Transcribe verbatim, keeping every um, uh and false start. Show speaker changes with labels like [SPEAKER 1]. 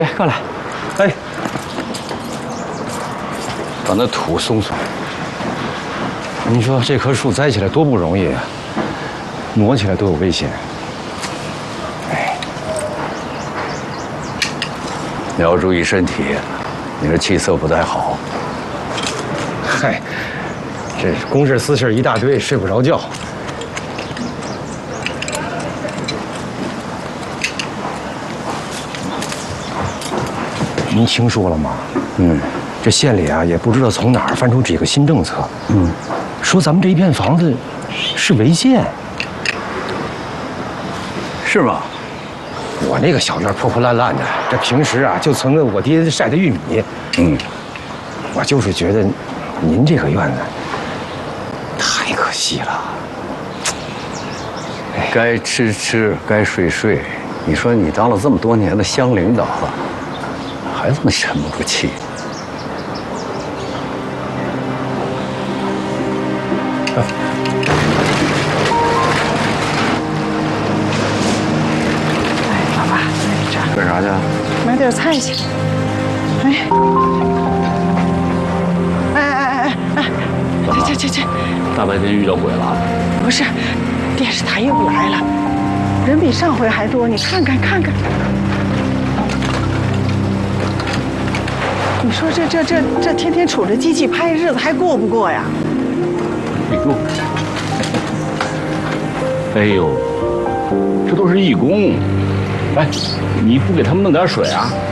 [SPEAKER 1] 哎，过来，哎，把那土松松。你说这棵树栽起来多不容易啊，挪起来多有危险。哎，你要注意身体，你这气色不太好。嗨，这公事私事一大堆，睡不着觉。 您听说了吗？嗯，这县里啊，也不知道从哪儿翻出几个新政策。嗯，说咱们这一片房子是违建，
[SPEAKER 2] 是吗？
[SPEAKER 1] 我那个小院破破烂烂的，这平时啊就存个我爹晒的玉米。嗯，我就是觉得您这个院子太可惜了。
[SPEAKER 2] 该吃吃，该睡睡。你说你当了这么多年的乡领导了。 还这么沉不住气。
[SPEAKER 1] 啊、
[SPEAKER 3] 哎，爸爸，这儿
[SPEAKER 2] 干啥去？
[SPEAKER 3] 买点菜去。哎，哎哎哎哎哎，这这这，
[SPEAKER 2] 大白天遇到鬼了？
[SPEAKER 3] 不是，电视台又来了，人比上回还多，你看看看看。 你说这这这这天天杵着机器拍，日子还过不过呀？
[SPEAKER 2] 哎呦，哎呦，这都是义工，哎，你不给他们弄点水啊？